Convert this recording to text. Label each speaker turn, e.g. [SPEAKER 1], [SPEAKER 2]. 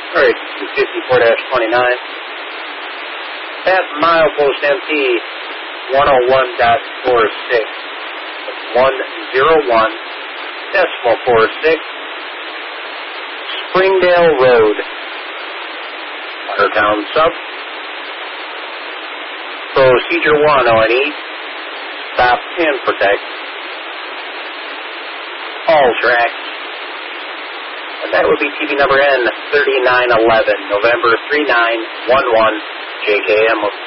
[SPEAKER 1] All right, 254-29. At milepost MT 101.46. 101.46. Springdale Road. Watertown Sub. Procedure 1 ONE. Stop and protect. All tracks. And that would be TV number N3911, November 3911, JKM.